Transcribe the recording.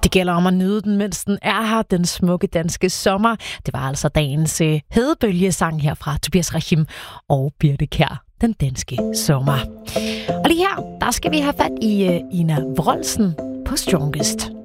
Det gælder om at nyde den, mens den er her, den smukke danske sommer. Det var altså dagens hedebølgesang her fra Tobias Rahim og Birthe Kjær, Den danske sommer. Og lige her, der skal vi have fat i Ina Wroldsen på Strongest.